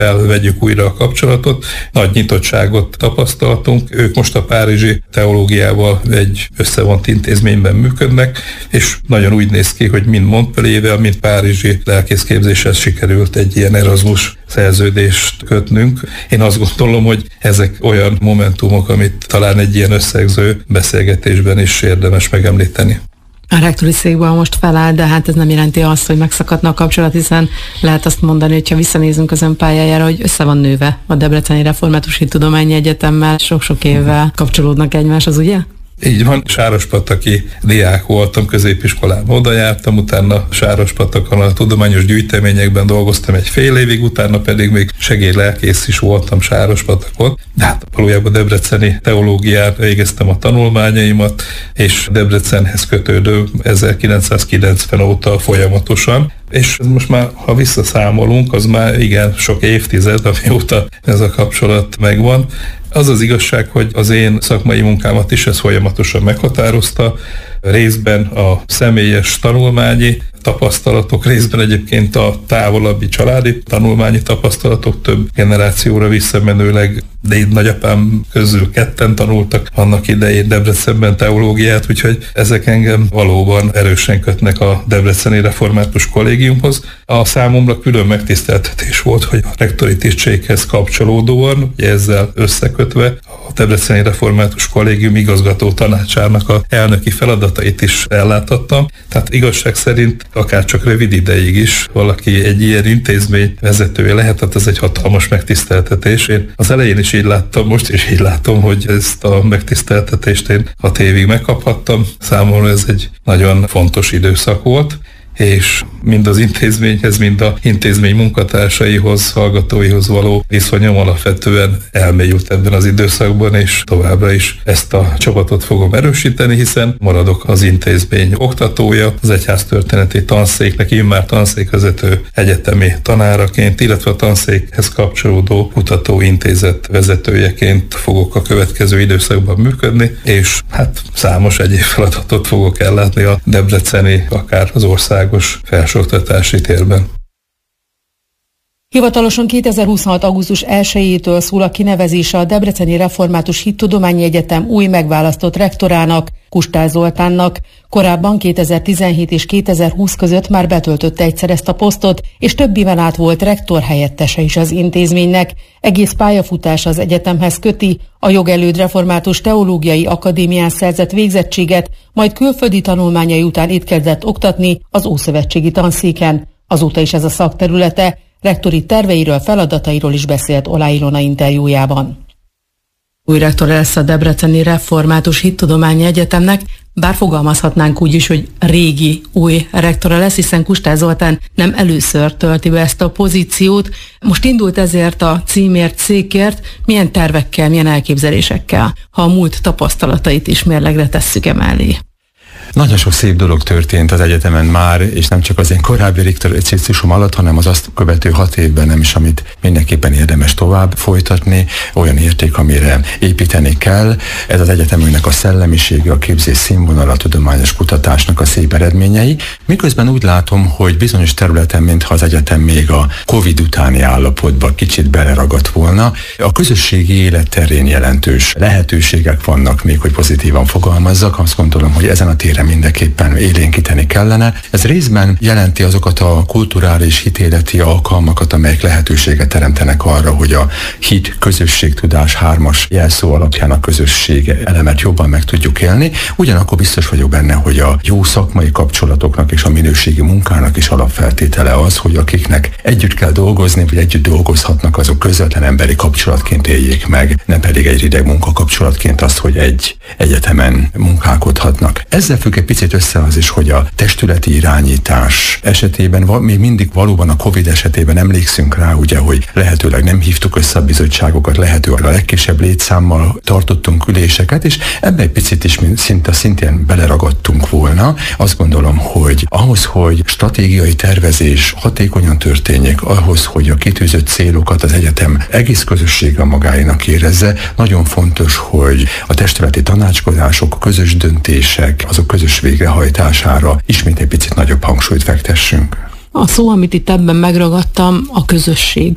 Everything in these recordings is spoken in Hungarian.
felvegyük újra a kapcsolatot. Nagy nyitottságot tapasztaltunk. Ők most a párizsi teológiával egy összevont intézményben működnek, és nagyon úgy néz ki, hogy mind Montpelliervel, mind párizsi lelkészképzéshez sikerült egy ilyen Erasmus szerződést kötnünk. Én azt gondolom, hogy ezek olyan momentumok, amit talán egy ilyen összegző beszélgetésben is érdemes megemlíteni. A rektori székből most feláll, de hát ez nem jelenti azt, hogy megszakadna a kapcsolat, hiszen lehet azt mondani, hogyha visszanézünk az ön pályájára, hogy össze van nőve a Debreceni Református Hittudományi Egyetemmel, sok-sok évvel kapcsolódnak egymáshoz, ugye? Így van, sárospataki diák voltam, középiskolában oda jártam, utána Sárospatakon a tudományos gyűjteményekben dolgoztam egy fél évig, utána pedig még segédlelkész is voltam Sárospatakon. De hát valójában debreceni teológián végeztem a tanulmányaimat, és Debrecenhez kötődő 1990 óta folyamatosan. És most már, ha visszaszámolunk, az már igen sok évtized, amióta ez a kapcsolat megvan. Az az igazság, hogy az én szakmai munkámat is ez folyamatosan meghatározta, részben a személyes tanulmányi tapasztalatok, részben egyébként a távolabbi családi tanulmányi tapasztalatok, több generációra visszamenőleg, de itt nagyapám közül 2 tanultak annak idején Debrecenben teológiát, úgyhogy ezek engem valóban erősen kötnek a Debreceni Református Kollégiumhoz. A számomra külön megtiszteltetés volt, hogy a rektori tisztséghez kapcsolódóan, ezzel összekötve a Debreceni Református Kollégium igazgató tanácsának a elnöki feladatait is elláthattam. Tehát igazság szerint akár csak rövid ideig is valaki egy ilyen intézmény vezetője lehet, tehát ez egy hatalmas megtiszteltetés. Én az elején is így láttam, most is így látom, hogy ezt a megtiszteltetést én 6 évig megkaphattam. Számomra ez egy nagyon fontos időszak volt, és mind az intézményhez, mind az intézmény munkatársaihoz, hallgatóihoz való viszonyom alapvetően elmélyült ebben az időszakban, és továbbra is ezt a csapatot fogom erősíteni, hiszen maradok az intézmény oktatója, az egyháztörténeti tanszéknek immár tanszékvezető egyetemi tanáraként, illetve a tanszékhez kapcsolódó kutatóintézet vezetőjeként fogok a következő időszakban működni, és hát számos egyéb feladatot fogok ellátni a debreceni, akár az országos felsőoktatási térben. Hivatalosan 2026. augusztus 1-től szól a kinevezése a Debreceni Református Hittudományi Egyetem új megválasztott rektorának, Kustál Zoltánnak. Korábban 2017 és 2020 között már betöltötte egyszer ezt a posztot, és több éven át volt rektor helyettese is az intézménynek. Egész pályafutása az egyetemhez köti, a jogelőd Református Teológiai Akadémián szerzett végzettséget, majd külföldi tanulmányai után itt kezdett oktatni az Ószövetségi Tanszéken. Azóta is ez a szakterülete. Rektori terveiről, feladatairól is beszélt Olá Ilona interjújában. Új rektor lesz a Debreceni Református Hittudományi Egyetemnek, bár fogalmazhatnánk úgy is, hogy régi új rektora lesz, hiszen Kustál Zoltán nem először tölti be ezt a pozíciót. Most indult ezért a címért, székért, milyen tervekkel, milyen elképzelésekkel, ha a múlt tapasztalatait is mérlegre tesszük emellé. Nagyon sok szép dolog történt az egyetemen már, és nem csak az én korábbi rektorcictusom alatt, hanem az azt követő 6 évben nem is, amit mindenképpen érdemes tovább folytatni, olyan érték, amire építeni kell. Ez az egyetemünknek a szellemisége, a képzés színvonala, a tudományos kutatásnak a szép eredményei. Miközben úgy látom, hogy bizonyos területen, mintha az egyetem még a Covid utáni állapotba kicsit beleragadt volna, a közösségi élet terén jelentős lehetőségek vannak még, hogy pozitívan fogalmazzak. Azt gondolom, hogy ezen a téren mindenképpen élénkíteni kellene. Ez részben jelenti azokat a kulturális hitéleti alkalmakat, amelyek lehetőséget teremtenek arra, hogy a hit, közösség, tudás 3-as jelszó alapján a közösség elemet jobban meg tudjuk élni. Ugyanakkor biztos vagyok benne, hogy a jó szakmai kapcsolatoknak és a minőségi munkának is alapfeltétele az, hogy akiknek együtt kell dolgozni, vagy együtt dolgozhatnak, azok közvetlen emberi kapcsolatként éljék meg, nem pedig egy rideg munkakapcsolatként azt, hogy egy egyetemen munkálkodhatnak. Ezzel függ egy picit össze az is, hogy a testületi irányítás esetében még mindig valóban a Covid esetében emlékszünk rá, ugye, hogy lehetőleg nem hívtuk össze a bizottságokat, lehetőleg a legkisebb létszámmal tartottunk üléseket, és ebbe egy picit is szintén beleragadtunk volna. Azt gondolom, hogy ahhoz, hogy stratégiai tervezés hatékonyan történjék, ahhoz, hogy a kitűzött célokat az egyetem egész közössége magáénak érezze, nagyon fontos, hogy a testületi tanácskozások, közös döntések, azok közös végrehajtására ismét egy picit nagyobb hangsúlyt fektessünk. A szó, amit itt ebben megragadtam, a közösség.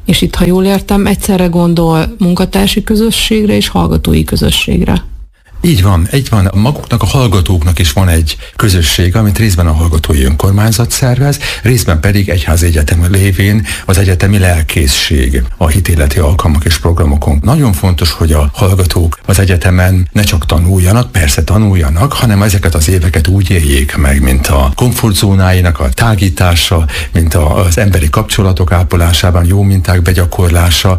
És itt, ha jól értem, egyszerre gondol munkatársi közösségre és hallgatói közösségre. Így van. Maguknak, a hallgatóknak is van egy közösség, amit részben a hallgatói önkormányzat szervez, részben pedig egyházi egyetem lévén az egyetemi lelkészség a hitéleti alkalmak és programokon. Nagyon fontos, hogy a hallgatók az egyetemen ne csak tanuljanak, persze tanuljanak, hanem ezeket az éveket úgy éljék meg, mint a komfortzónáinak a tágítása, mint az emberi kapcsolatok ápolásában, jó minták begyakorlása.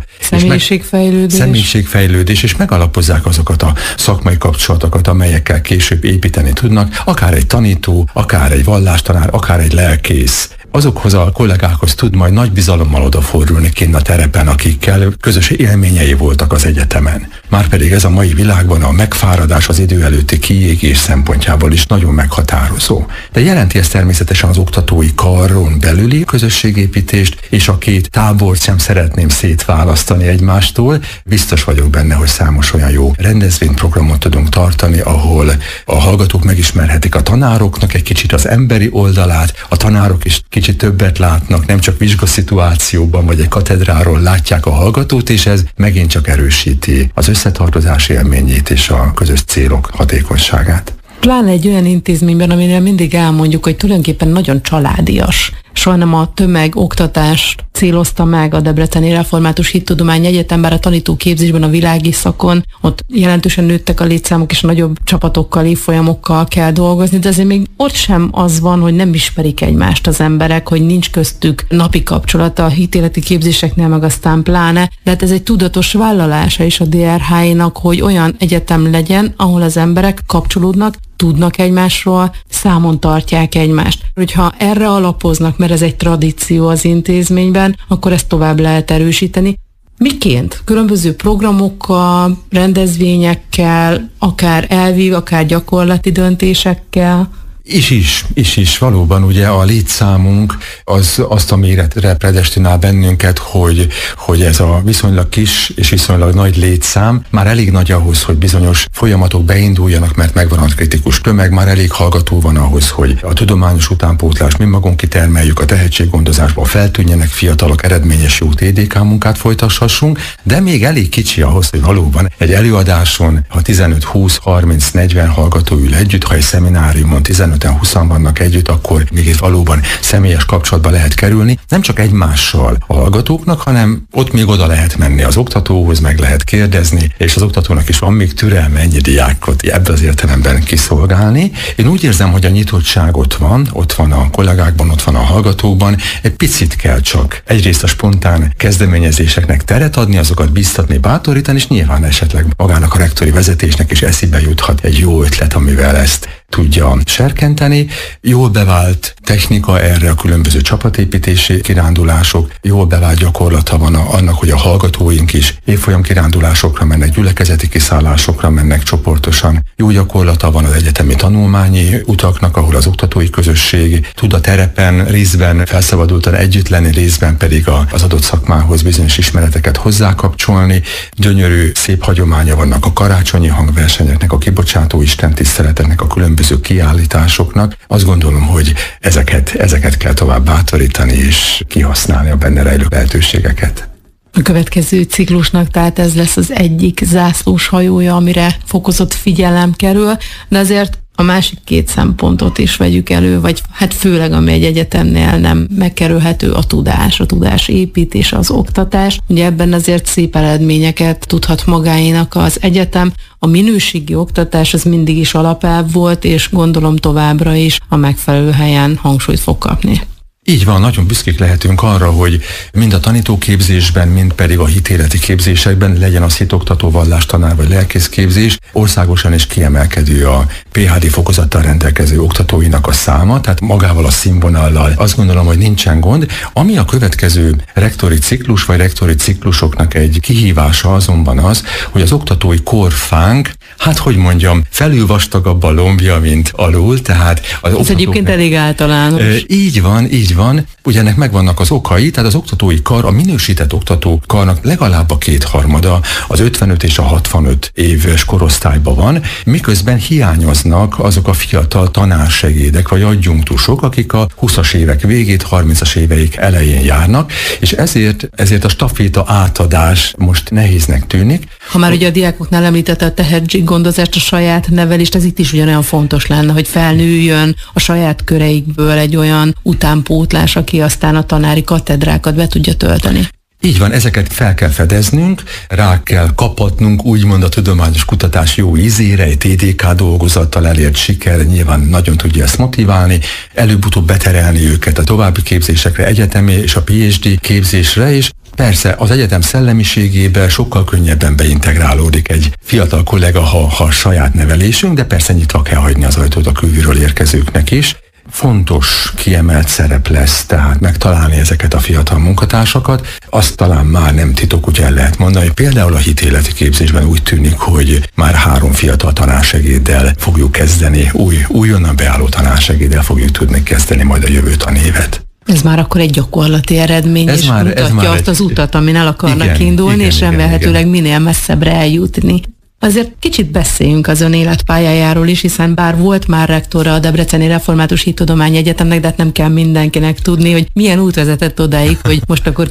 Személyiségfejlődés, és megalapozzák azokat a szakmai kapcsolatokat, amelyekkel később építeni tudnak, akár egy tanító, akár egy vallástanár, akár egy lelkész. Azokhoz a kollégákhoz tud majd nagy bizalommal odafordulni kint a terepen, akikkel közös élményei voltak az egyetemen. Márpedig ez a mai világban a megfáradás, az idő előtti kiégés szempontjából is nagyon meghatározó. De jelenti ez természetesen az oktatói karon belüli közösségépítést, és a két tábort sem szeretném szétválasztani egymástól. Biztos vagyok benne, hogy számos olyan jó rendezvényprogramot tudunk tartani, ahol a hallgatók megismerhetik a tanároknak egy kicsit az emberi oldalát, a tanárok is kicsit többet látnak, nem csak vizsgaszituációban vagy egy katedráról látják a hallgatót, és ez megint csak erősíti az összetartozás élményét és a közös célok hatékonyságát. Pláne egy olyan intézményben, aminél mindig elmondjuk, hogy tulajdonképpen nagyon családias. Soha nem a tömegoktatást célozta meg a Debreceni Református Hittudományi Egyetem, bár a tanítóképzésben, a világi szakon ott jelentősen nőttek a létszámok, és nagyobb csapatokkal, évfolyamokkal kell dolgozni, de azért még ott sem az van, hogy nem ismerik egymást az emberek, hogy nincs köztük napi kapcsolata a hitéleti képzéseknél, meg aztán pláne, de hát ez egy tudatos vállalása is a DRH-nak, hogy olyan egyetem legyen, ahol az emberek kapcsolódnak, tudnak egymásról, számon tartják egymást. Hogyha erre alapoznak, mert ez egy tradíció az intézményben, akkor ezt tovább lehet erősíteni. Miként? Különböző programokkal, rendezvényekkel, akár elvi, akár gyakorlati döntésekkel? Is valóban ugye a létszámunk az azt a méretre predestinál bennünket, hogy ez a viszonylag kis és viszonylag nagy létszám már elég nagy ahhoz, hogy bizonyos folyamatok beinduljanak, mert megvan a kritikus tömeg, már elég hallgató van ahhoz, hogy a tudományos utánpótlást mi magunk kitermeljük, a tehetséggondozásban feltűnjenek fiatalok, eredményes jó TDK munkát folytathassunk, de még elég kicsi ahhoz, hogy valóban egy előadáson, ha 15-20-30-40 hallgató ül együtt, ha egy szemináriumon 15-20 vannak együtt, akkor még itt valóban személyes kapcsolatba lehet kerülni, nem csak egymással a hallgatóknak, hanem ott még oda lehet menni az oktatóhoz, meg lehet kérdezni, és az oktatónak is van még türelme ennyi diákot ebben az értelemben kiszolgálni. Én úgy érzem, hogy a nyitottság ott van a kollégákban, ott van a hallgatókban, egy picit kell csak egyrészt a spontán kezdeményezéseknek teret adni, azokat bíztatni, bátorítani, és nyilván esetleg magának a rektori vezetésnek is eszébe juthat egy jó ötlet, amivel ezt tudja serkenteni. Jól bevált technika erre a különböző csapatépítési kirándulások, jól bevált gyakorlata van annak, hogy a hallgatóink is évfolyam kirándulásokra mennek, gyülekezeti kiszállásokra mennek csoportosan. Jó gyakorlata van az egyetemi tanulmányi utaknak, ahol az oktatói közösség tud a terepen részben felszabadultan együtt lenni, részben pedig az adott szakmához bizonyos ismereteket hozzákapcsolni. Gyönyörű, szép hagyománya vannak a karácsonyi hangversenyeknek, a kibocsátó istentiszteleteknek, a különböző kiállításoknak. Azt gondolom, hogy ezeket kell tovább bátorítani és kihasználni a benne rejlő lehetőségeket. A következő ciklusnak tehát ez lesz az egyik zászlós hajója, amire fokozott figyelem kerül, de azért a másik két szempontot is vegyük elő, vagy hát főleg, ami egy egyetemnél nem megkerülhető, a tudás építés, az oktatás. Ugye ebben azért szép eredményeket tudhat magáénak az egyetem. A minőségi oktatás az mindig is alapelv volt, és gondolom továbbra is a megfelelő helyen hangsúlyt fog kapni. Így van, nagyon büszkék lehetünk arra, hogy mind a tanítóképzésben, mind pedig a hitéleti képzésekben, legyen az hitoktató, vallástanár vagy lelkészképzés, országosan is kiemelkedő a PhD fokozattal rendelkező oktatóinak a száma, tehát magával a színvonallal azt gondolom, hogy nincsen gond. Ami a következő rektori ciklus vagy rektori ciklusoknak egy kihívása azonban az, hogy az oktatói korfánk hát hogy mondjam, felülvastagabb a lombja, mint alul, tehát ez egyébként elég általános. Így van. Ugye ennek megvannak az okai, tehát az oktatói kar, a minősített oktatókarnak legalább a 2/3 az 55 és a 65 éves korosztályban van, miközben hiányoznak azok a fiatal tanársegédek vagy adjunktusok, akik a 20-as évek végét, 30-as éveik elején járnak, és ezért a staféta átadás most nehéznek tűnik. Ha már ugye a diákoknál említette a tehetséggondozást, a saját nevelést, ez itt is ugyanolyan fontos lenne, hogy felnőjön a saját köreikből egy olyan utánpótlás, aki aztán a tanári katedrákat be tudja tölteni. Így van, ezeket fel kell fedeznünk, rá kell kapatnunk, úgymond a tudományos kutatás jó ízére, egy TDK dolgozattal elért siker nyilván nagyon tudja ezt motiválni, előbb-utóbb beterelni őket a további képzésekre, egyetemi és a PhD képzésre is. Persze az egyetem szellemiségébe sokkal könnyebben beintegrálódik egy fiatal kollega, ha saját nevelésünk, de persze nyitva kell hagyni az ajtót a kívülről érkezőknek is. Fontos, kiemelt szerep lesz, tehát megtalálni ezeket a fiatal munkatársakat. Azt talán már nem titok, hogy el lehet mondani, hogy például a hitéleti képzésben úgy tűnik, hogy már 3 fiatal tanársegéddel fogjuk kezdeni, újonnan beálló tanársegéddel fogjuk tudni kezdeni majd a jövő tanévet. Ez már akkor egy gyakorlati eredmény, és mutatja azt az utat, amin el akarnak indulni, és remélhetőleg minél messzebbre eljutni. Azért kicsit beszéljünk az ön életpályájáról is, hiszen bár volt már rektora a Debreceni Református Hittudományi Egyetemnek, de hát nem kell mindenkinek tudni, hogy milyen út vezetett odáig, hogy most akkor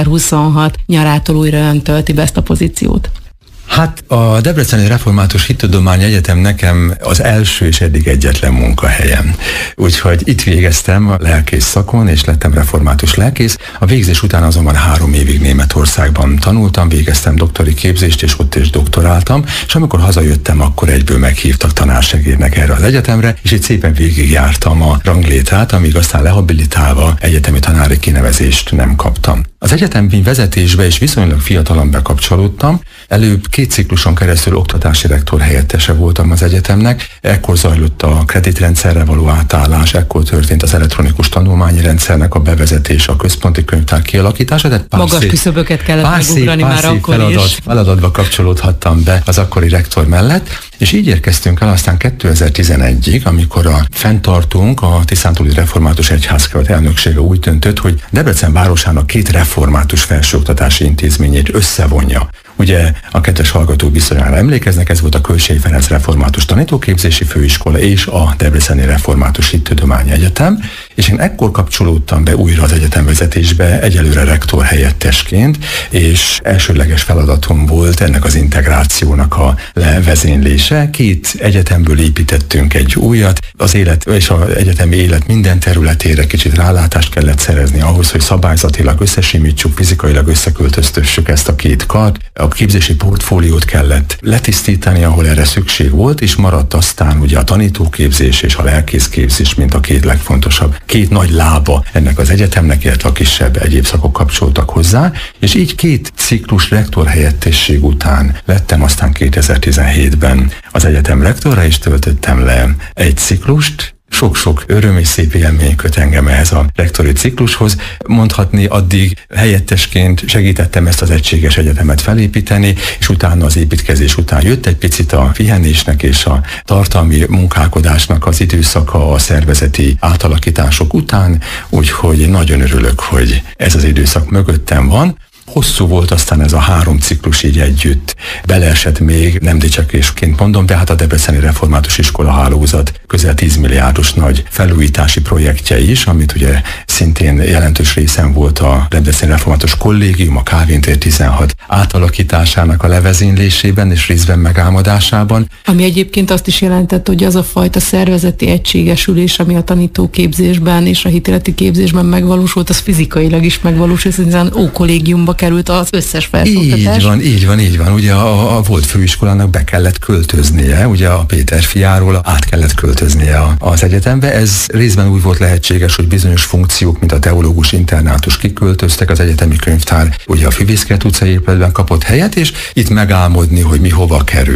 2026 nyarától újra ön tölti be ezt a pozíciót. Hát a Debreceni Református Hittudományi Egyetem nekem az első és eddig egyetlen munkahelyem. Úgyhogy itt végeztem a lelkész szakon, és lettem református lelkész. A végzés után azonban 3 évig Németországban tanultam, végeztem doktori képzést, és ott is doktoráltam, és amikor hazajöttem, akkor egyből meghívtak tanársegédnek erre az egyetemre, és itt szépen végigjártam a ranglétrát, amíg aztán lehabilitálva egyetemi tanári kinevezést nem kaptam. Az egyetemi vezetésbe is viszonylag fiatalan bekapcsolódtam, előbb 2 cikluson keresztül oktatási rektor helyettese voltam az egyetemnek, ekkor zajlott a kreditrendszerre való átállás, ekkor történt az elektronikus tanulmányi rendszernek a bevezetése, a központi könyvtár kialakítása, tehát magas küszöböket kellett megugrani már akkor is. Feladatba kapcsolódhattam be az akkori rektor mellett, és így érkeztünk el aztán 2011-ig, amikor a fenntartónk, a Tiszántúli Református Egyházkerület elnöksége úgy döntött, hogy Debrecen városának 2 református felsőoktatási intézményét összevonja. Ugye a kedves hallgatók bizonyára emlékeznek, ez volt a Kölcsey Ferenc Református Tanítóképzési Főiskola és a Debreceni Református Hittudományi Egyetem, és én ekkor kapcsolódtam be újra az egyetemvezetésbe, egyelőre rektor helyettesként, és elsődleges feladatom volt ennek az integrációnak a levezénylése. 2 egyetemből építettünk egy újat, az élet és az egyetemi élet minden területére kicsit rálátást kellett szerezni ahhoz, hogy szabályzatilag összesimítsuk, fizikailag összeköltöztessük ezt a 2 kart. A képzési portfóliót kellett letisztítani, ahol erre szükség volt, és maradt aztán ugye a tanítóképzés és a lelkészképzés, mint a 2 legfontosabb, 2 nagy lába ennek az egyetemnek, illetve a kisebb egyéb szakok kapcsoltak hozzá, és így 2 ciklus rektor helyettesség után lettem aztán 2017-ben az egyetem rektora, és töltöttem le egy ciklust. Sok-sok öröm és szép élmény köt engem ehhez a rektori ciklushoz. Mondhatni, addig helyettesként segítettem ezt az egységes egyetemet felépíteni, és utána az építkezés után jött egy picit a pihenésnek és a tartalmi munkálkodásnak az időszaka a szervezeti átalakítások után, úgyhogy nagyon örülök, hogy ez az időszak mögöttem van. Hosszú volt aztán ez a 3 ciklus így együtt. Beleesett még, nem dicsakésként mondom, de hát a Debreceni Református Iskola hálózat közel 10 milliárdos nagy felújítási projektje is, amit ugye szintén jelentős részen volt a Debreceni Református Kollégium, a Kálvin tér 16 átalakításának a levezénylésében és részben megálmodásában. Ami egyébként azt is jelentett, hogy az a fajta szervezeti egységesülés, ami a tanítóképzésben és a hitéleti képzésben megvalósult, az fizikailag is megvalósult, hiszen ókollégiumba került az összes felszoktatás. Így van. Ugye a volt főiskolának be kellett költöznie, ugye a Péter fiáról át kellett költöznie az egyetembe. Ez részben úgy volt lehetséges, hogy bizonyos funkciók, mint a teológus internátus kiköltöztek, az egyetemi könyvtár ugye a Füvészkert utcai épületben kapott helyet, és itt megálmodni, hogy mi hova kerül.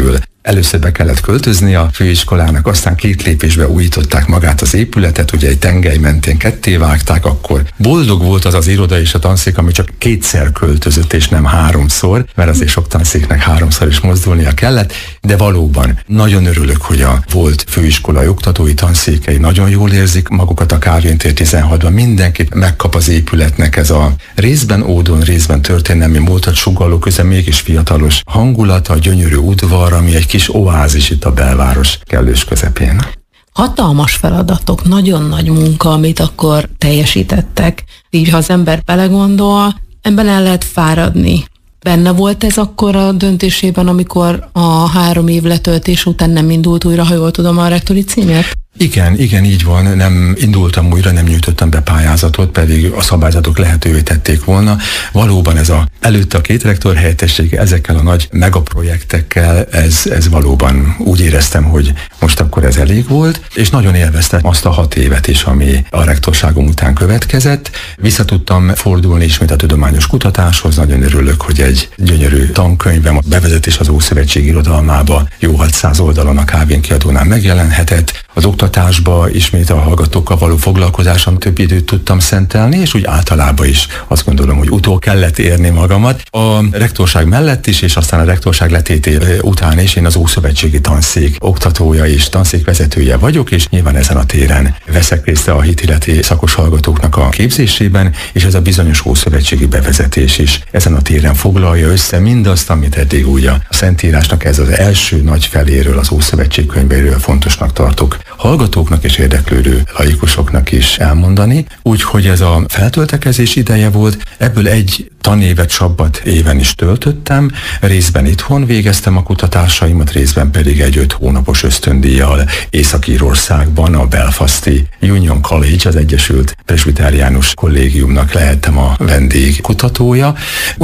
Először be kellett költözni a főiskolának, aztán 2 lépésbe újították magát az épületet, ugye egy tengely mentén ketté vágták, akkor boldog volt az az iroda és a tanszék, ami csak 2-szer költözött, és nem 3-szor, mert azért sok tanszéknek 3-szor is mozdulnia kellett, de valóban nagyon örülök, hogy a volt főiskolai oktatói tanszékei nagyon jól érzik magukat a Kálvin tér 16-ban, mindenkit megkap az épületnek ez a részben ódon, részben történelmi múltat sugalló, közben mégis fiatalos hangulata, a gyönyörű udvar, ami egy kis oázis itt a belváros kellős közepén. Hatalmas feladatok, nagyon nagy munka, amit akkor teljesítettek. Így, ha az ember belegondol, ebben el lehet fáradni. Benne volt ez akkor a döntésében, amikor a 3 év letöltés után nem indult újra, ha jól tudom, a rektori címet? Igen, így van. Nem indultam újra, nem nyújtottam be pályázatot, pedig a szabályzatok lehetővé tették volna. Valóban ez előtte a 2 rektor helyettesség ezekkel a nagy megaprojektekkel, ez valóban úgy éreztem, hogy most akkor ez elég volt, és nagyon élveztem azt a 6 évet is, ami a rektorságom után következett. Vissza tudtam fordulni ismét a tudományos kutatáshoz, nagyon örülök, hogy egy gyönyörű tankönyvem, a bevezetés az Ószövetség irodalmába jó 600 oldalon a Kálvin kiadónál megjelenhetett. Az oktatásba ismét a hallgatókkal való foglalkozáson több időt tudtam szentelni, és úgy általában is azt gondolom, hogy utol kellett érni magamat. A rektorság mellett is, és aztán a rektorság letété után is én az Ószövetségi Tanszék oktatója és tanszékvezetője vagyok, és nyilván ezen a téren veszek részt a hitilleti szakos hallgatóknak a képzésében, és ez a bizonyos ószövetségi bevezetés is ezen a téren foglalja össze mindazt, amit eddig úgy a Szentírásnak ez az első nagy feléről, az Ószövetség könyveiről fontosnak tartok hallgatóknak és érdeklődő laikusoknak is elmondani. Úgyhogy ez a feltöltekezés ideje volt, ebből egy tanévet sabbat éven is töltöttem, részben itthon végeztem a kutatásaimat, részben pedig egy 5 hónapos ösztöndíjjal Észak-Írországban, a Belfasti Union College, az Egyesült Presbiteriánus Kollégiumnak lehettem a vendég kutatója,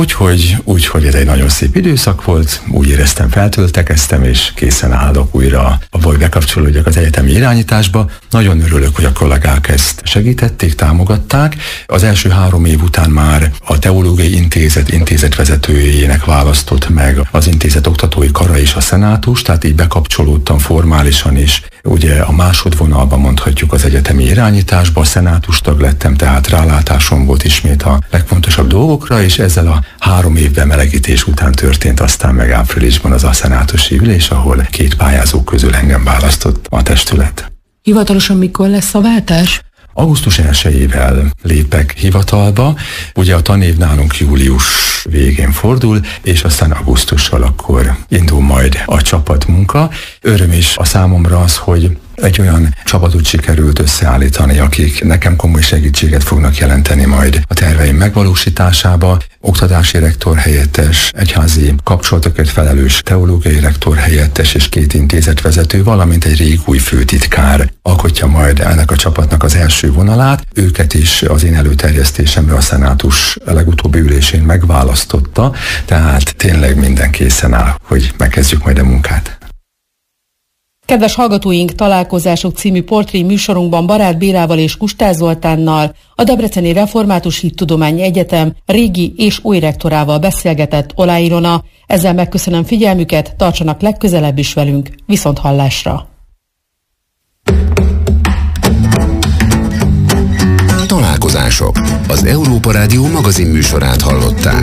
úgyhogy ez egy nagyon szép időszak volt, úgy éreztem, feltöltekeztem, és készen állok újra, hogy bekapcsolódjak az egyetemi irányításba. Nagyon örülök, hogy a kollégák ezt segítették, támogatták. Az első 3 év után már a Teológiai Intézet vezetőjének választott meg az intézet oktatói kara és a szenátus, tehát így bekapcsolódtam formálisan is. Ugye a másodvonalban mondhatjuk az egyetemi irányításba, a szenátus tag lettem, tehát rálátásom volt ismét a legfontosabb dolgokra, és ezzel a 3 év bemelegítés után történt aztán meg áprilisban az a szenátusi ülés, ahol 2 pályázó közül engem választott a testület. Hivatalosan mikor lesz a váltás? Augusztus 1-ével lépek hivatalba, ugye a tanév nálunk július végén fordul, és aztán augusztussal akkor indul majd a csapatmunka. Öröm is a számomra az, hogy egy olyan csapatot sikerült összeállítani, akik nekem komoly segítséget fognak jelenteni majd a terveim megvalósításába. Oktatási rektor helyettes, egyházi kapcsolatokért felelős teológiai rektor helyettes és 2 intézetvezető, valamint egy régúj főtitkár alkotja majd ennek a csapatnak az első vonalát. Őket is az én előterjesztésemre a szenátus legutóbbi ülésén megválasztotta, tehát tényleg minden készen áll, hogy megkezdjük majd a munkát. Kedves hallgatóink, Találkozások című portré műsorunkban Barát Bélával és Kustás Zoltánnal, a Debreceni Református Hittudományi Egyetem régi és új rektorával beszélgetett Olá Ilona. Ezzel megköszönöm figyelmüket, tartsanak legközelebb is velünk, viszonthallásra! Találkozások. Az Európa Rádió magazin műsorát hallották.